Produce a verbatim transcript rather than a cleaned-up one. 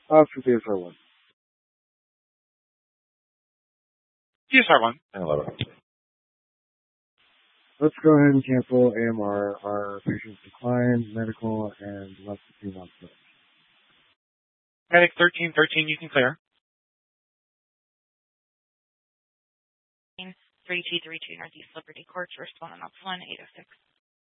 Oscar T S R one. T S R one. Hello. Let's go ahead and cancel A M R. Our patients declined medical and left the two months. Medic thirteen thirteen, you can clear. three two three two Northeast Liberty Court, first one and up one, eight oh six.